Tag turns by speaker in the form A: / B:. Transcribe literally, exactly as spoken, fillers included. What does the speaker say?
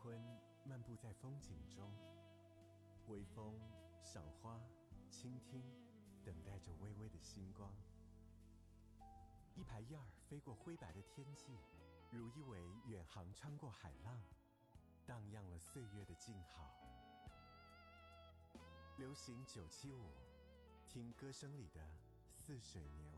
A: 春漫步在风景中，微风、赏花、倾听，等待着微微的星光。一排燕儿飞过灰白的天际，如一尾远航穿过海浪，荡漾了岁月的静好。流行九七五，听歌声里的似水年